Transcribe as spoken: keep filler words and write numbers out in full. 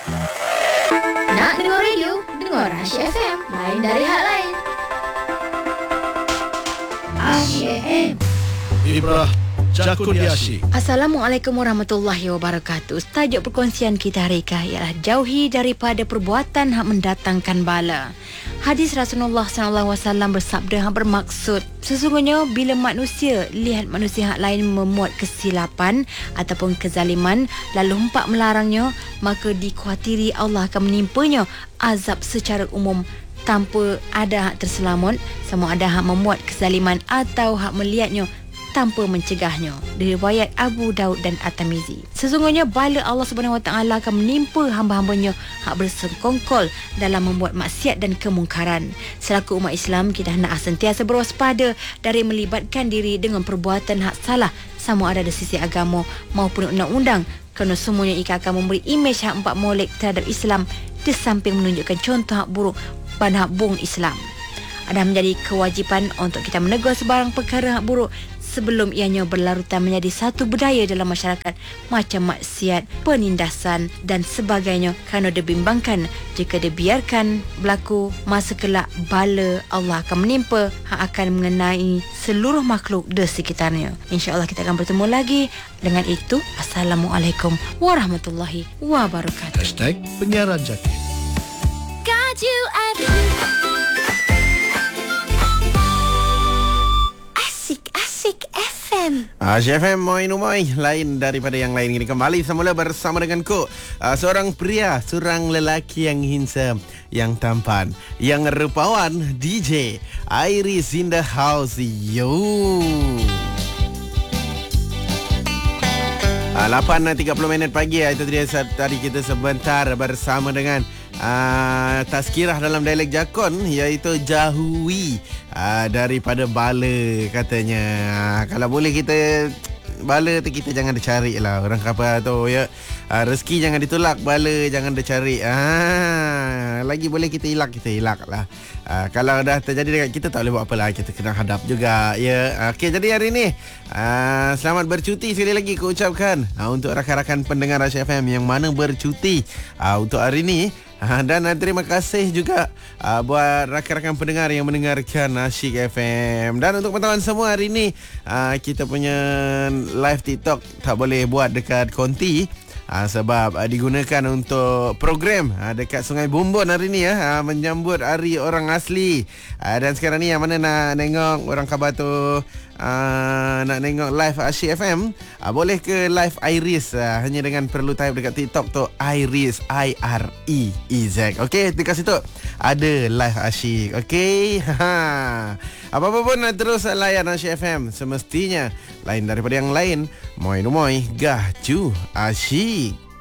Nak dengar radio? Dengar Asyik F M. Lain dari hal lain. Asyik F M. Ibrah Jakun Asyik. Assalamualaikum warahmatullahi wabarakatuh. Tajuk perkongsian kita hari ini ialah jauhi daripada perbuatan hak mendatangkan bala. Hadis Rasulullah sallallahu alaihi wasallam bersabda hak bermaksud, sesungguhnya bila manusia lihat manusia hak lain memuat kesilapan ataupun kezaliman lalu hendak melarangnya, maka dikhawatiri Allah akan menimpanya azab secara umum tanpa ada hak terselamat, sama ada hak memuat kezaliman atau hak melihatnya tanpa mencegahnya. Diriwayat Abu Daud dan At-Tirmizi. Sesungguhnya bala Allah Subhanahu Wa Taala akan menimpa hamba-hambanya hak bersengkongkol dalam membuat maksiat dan kemungkaran. Selaku umat Islam, kita hendak sentiasa berwaspada dari melibatkan diri dengan perbuatan hak salah, sama ada dari sisi agama maupun undang-undang, kerana semuanya ia akan memberi imej hak empat molek terhadap Islam di samping menunjukkan contoh hak buruk pada hak bung Islam. Ada menjadi kewajipan untuk kita menegur sebarang perkara hak buruk sebelum ianya berlarutan menjadi satu budaya dalam masyarakat, macam maksiat, penindasan dan sebagainya, kerana dibimbangkan jika dibiarkan berlaku, masa kelak bala Allah akan menimpa hak akan mengenai seluruh makhluk di sekitarnya. InsyaAllah kita akan bertemu lagi. Dengan itu, Assalamualaikum warahmatullahi wabarakatuh. Hashtag Penyiaran Jakun. Kaju Asyik F M. Asyik F M, moi numoi, lain daripada yang lain. Ini kembali semula bersama dengan Ko, uh, seorang pria, seorang lelaki yang handsome, yang tampan, yang rupawan, D J Iris in the house. Yo. Uh, lapan tiga puluh minit pagi. Itu dia tadi kita sebentar bersama dengan Uh, tazkirah dalam dialek Jakun, iaitu jauhi uh, daripada bala katanya. Uh, kalau boleh kita bala tu kita jangan dicari lah. Orang kata tu ya, uh, rezeki jangan ditolak, bala jangan dicari. Ah, lagi boleh kita elak, kita elak lah. Uh, kalau dah terjadi dekat kita, tak boleh buat apa lah, kita kena hadap juga ya. Okey, jadi hari ni uh, selamat bercuti sekali lagi aku ucapkan uh, untuk rakan-rakan pendengar Asyik F M yang mana bercuti uh, untuk hari ni. Dan uh, terima kasih juga uh, buat rakan-rakan pendengar yang mendengarkan Asyik F M. Dan untuk pengetahuan semua, hari ni uh, kita punya live TikTok tak boleh buat dekat Konti uh, sebab uh, digunakan untuk program uh, dekat Sungai Bumbun hari ni ya, uh, menyambut Hari Orang Asli. uh, Dan sekarang ni yang mana nak tengok orang khabar tu, Uh, nak tengok live Asyik F M, uh, boleh ke live Iris, uh, hanya dengan perlu type dekat TikTok tu Iris, I R E E Z. Okey, dekat situ ada live Asyik. Okey. Apa-apa pun terus layan Asyik F M, semestinya lain daripada yang lain. Moi moi gah ju Asyik.